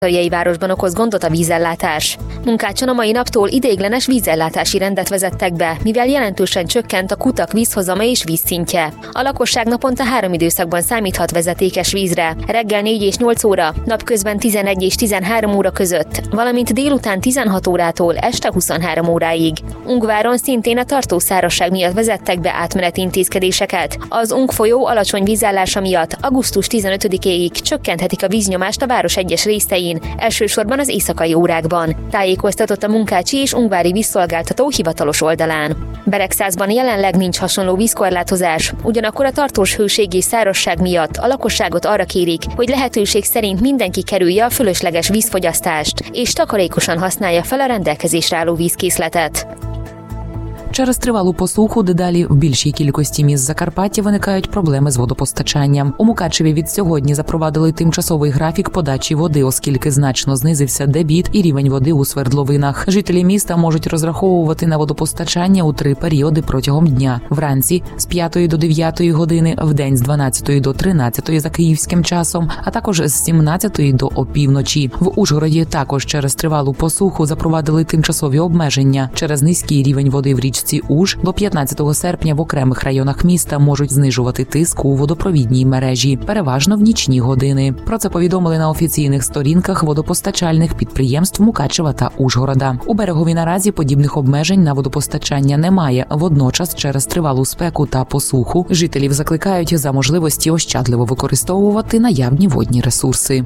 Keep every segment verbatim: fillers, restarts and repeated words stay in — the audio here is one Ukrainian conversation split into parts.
Kárpátaljai városban okoz gondot a vízellátás. Munkácson a mai naptól ideiglenes vízellátási rendet vezettek be, mivel jelentősen csökkent a kutak vízhozama és vízszintje. A lakosság naponta három időszakban számíthat vezetékes vízre, reggel négy és nyolc óra, napközben tizenegy és tizenhárom óra között, valamint délután tizenhat órától este huszonhárom óráig. Ungváron szintén a tartó szárazság miatt vezettek be átmeneti intézkedéseket. Az Ung folyó alacsony vízállása miatt augusztus tizenötödikéig csökkenthetik a víznyomást a város egyes részein, elsősorban az éjszakai órákban, tájékoztatott a munkácsi és ungvári vízszolgáltató hivatalos oldalán. Beregszázban jelenleg nincs hasonló vízkorlátozás, ugyanakkor a tartós hőség és szárazság miatt a lakosságot arra kérik, hogy lehetőség szerint mindenki kerülje a fölösleges vízfogyasztást, és takarékosan használja fel a rendelkezésre álló vízkészletet. Через тривалу посуху дедалі в більшій кількості міст Закарпаття виникають проблеми з водопостачанням. У Мукачеві від сьогодні запровадили тимчасовий графік подачі води, оскільки значно знизився дебіт і рівень води у свердловинах. Жителі міста можуть розраховувати на водопостачання у три періоди протягом дня. Вранці з п'ятої до дев'ятої години, вдень з дванадцятої до тринадцятої за київським часом, а також з сімнадцятої до опівночі. В Ужгороді також через тривалу посуху запровадили тимчасові обмеження. Через низький рівень води в річці Уж до п'ятнадцятого серпня в окремих районах міста можуть знижувати тиск у водопровідній мережі, переважно в нічні години. Про це повідомили на офіційних сторінках водопостачальних підприємств Мукачева та Ужгорода. У Берегові наразі подібних обмежень на водопостачання немає. Водночас через тривалу спеку та посуху жителів закликають за можливості ощадливо використовувати наявні водні ресурси.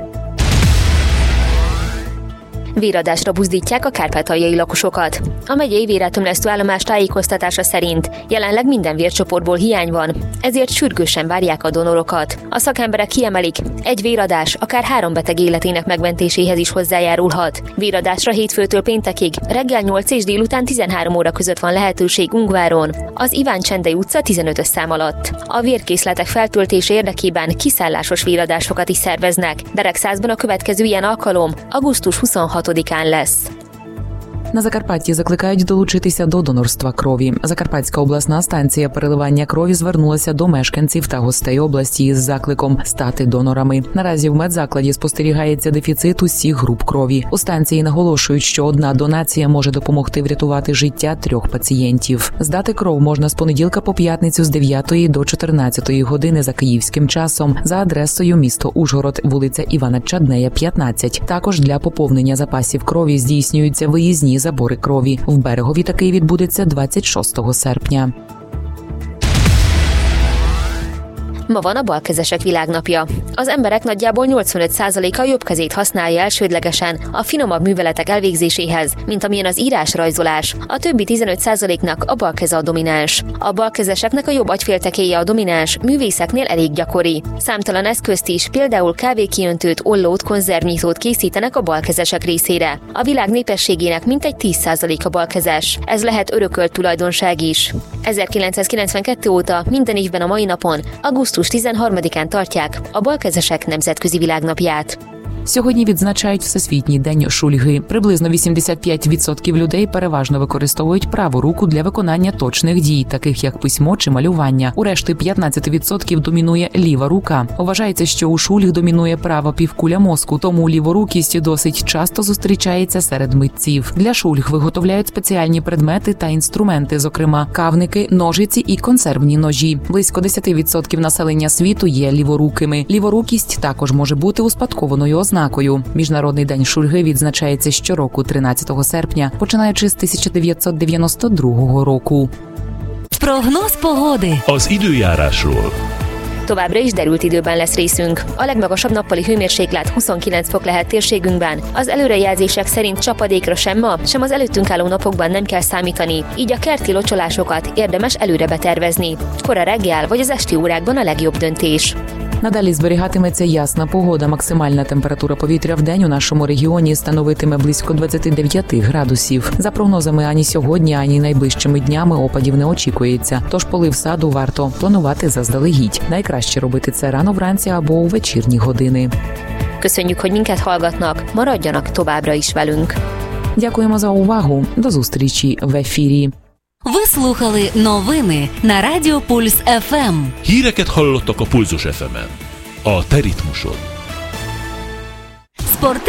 Véradásra buzdítják a kárpátaljai lakosokat. A megyei véreltömlesztő állomás tájékoztatása szerint jelenleg minden vércsoportból hiány van, ezért sürgősen várják a donorokat. A szakemberek kiemelik, egy véradás akár három beteg életének megmentéséhez is hozzájárulhat. Véradásra hétfőtől péntekig reggel nyolc és délután tizenhárom óra között van lehetőség Ungváron, az Iván Csendei utca tizenötös szám alatt. A vérkészletek feltöltése érdekében kiszállásos véradásokat is szerveznek. Beregszázban a következő ilyen alkalom augusztus huszonhatodikán lesz. На Закарпатті закликають долучитися до донорства крові. Закарпатська обласна станція переливання крові звернулася до мешканців та гостей області із закликом стати донорами. Наразі в медзакладі спостерігається дефіцит усіх груп крові. У станції наголошують, що одна донація може допомогти врятувати життя трьох пацієнтів. Здати кров можна з понеділка по п'ятницю з дев'ятої до чотирнадцятої години за київським часом за адресою місто Ужгород, вулиця Івана Чаднея, п'ятнадцять. Також для поповнення запасів крові здійснюються виїзні забори крові. В Берегові такий відбудеться двадцять шостого серпня. Ma van a balkezesek világnapja. Az emberek nagyjából nyolcvanöt százaléka jobb kezét használja elsődlegesen a finomabb műveletek elvégzéséhez, mint amilyen az írás-rajzolás. A többi tizenöt százaléknak a bal keze a domináns. A balkezeseknek a jobb agyféltekéje a domináns, művészeknél elég gyakori. Számtalan eszközt is, például kávékiöntőt, ollót, konzervnyitót készítenek a balkezesek részére. A világ népességének mintegy tíz százaléka balkezes. Ez lehet örökölt tulajdonság is. ezerkilencszázkilencvenkettő óta minden évben a mai napon, augusztus tizenharmadikán tartják a balkezesek nemzetközi világnapját. Сьогодні відзначають Всесвітній день шульги. Приблизно вісімдесят п'ять відсотків людей переважно використовують праву руку для виконання точних дій, таких як письмо чи малювання. У решти п'ятнадцять відсотків домінує ліва рука. Вважається, що у шульг домінує права півкуля мозку, тому ліворукість досить часто зустрічається серед митців. Для шульг виготовляють спеціальні предмети та інструменти, зокрема кавники, ножиці і консервні ножі. Близько десять відсотків населення світу є ліворукими. Ліворукість також може бути успадкованою ознакою. Міжнародний день шульги відзначається щороку тринадцятого серпня, починаючи з тисяча дев'ятсот дев'яносто другого року. Прогноз pogody. Az időjárásról. Továbbra is derült időben lesz részünk. A legmagasabb nappali hőmérséklet huszonkilenc fok lehet térségünkben. Az előrejelzések szerint csapadékra sem ma, sem az előttünk álló napokban nem kell számítani, így a kerti locsolásokat érdemes előre betervezni. Kora reggel vagy az esti órákban a legjobb döntés. Надалі зберігатиметься ясна погода. Максимальна температура повітря в день у нашому регіоні становитиме близько двадцять дев'ять градусів. За прогнозами, ані сьогодні, ані найближчими днями опадів не очікується. Тож полив саду варто планувати заздалегідь. Найкраще робити це рано вранці або у вечірні години. Köszönjük, hogy minket hallgatnak, maradjanak továbbra is velünk. Дякуємо за увагу. До зустрічі в ефірі. Ви слухали новини на Радіо Пульс еф ем. Híreket hallottak a Pulzus ef emen. A te ritmusod. Спортивний